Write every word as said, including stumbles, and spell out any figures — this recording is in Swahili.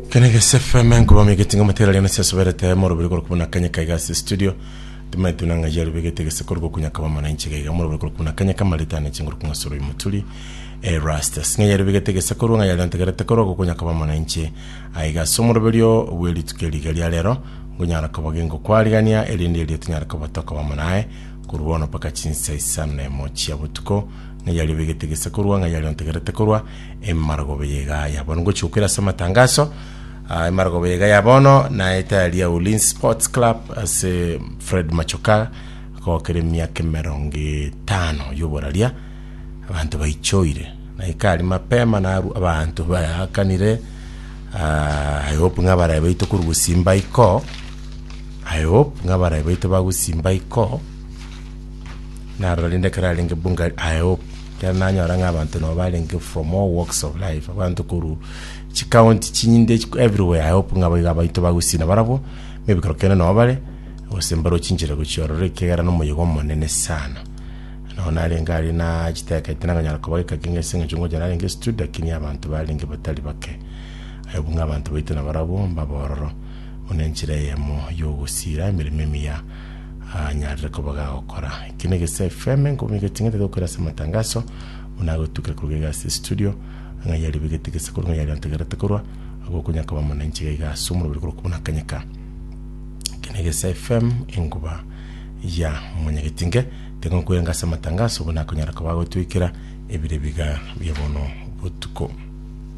Kenege F M kuba megetinga matera lena sia soberete moro biko kubona kanya kaiga studio tumai tunanga yari begete sekorgo kunya kaba mana inchi kaiga moro biko kubona kanya kamalita ne chinguru kunga soro imutuli e rastas nge yari begete sekorgo nga yari antegerete korgo kunya kaba mana inchi aiga somoro belio weli tukeli gali alero ngunyara kabagengo kwaligania elindi eli tunyara kabatoka ba manae kurubona paka chinsa isane mochi abutuko nga yari begete sekorgo nga yari antegerete korwa e margo beyega yabona ngo chukira sama tangaso. Uh, Margo Bega Yabono na Italia Ulin Sports Club ase Fred Machoka kwa keremia kemerongi tano yuboralia abantu bayichoire na ikali mapema na abantu bayakanire uh, I hope ngabara bayito kurusimba iko I hope ngabara bayito bagusimba iko na rolinde karalinge bunga I hope kana nyora ngabantu no balinge from all walks of life abantu kuru chikaunti chinyinde everywhere. I hope ngaba gabayito bagusina barabo maybe krokena no bale osembaro chinjira guchorore kegara no muyigo monene sana no nalengali na chiteka itananga kubaika kinge singa chungo jana nge studio kini abantu balinge batali bake I hope ngabantu bayitana barabo mbabororo unenjira yemo yogusira emirime ya anyarire kubaga okora kinege F M ngomige tingete dokora samatangaso unago tuka kurugega studio nga yali bigete sekuru nga yali antegerete korwa agokunya kaba mona inchi ga sumuru biko kubona kanyaka kinege F M inguba ya munyegetinge tengo kuyenga samatangaso bona kunyara kabago twikira ebire biga byabono butuko.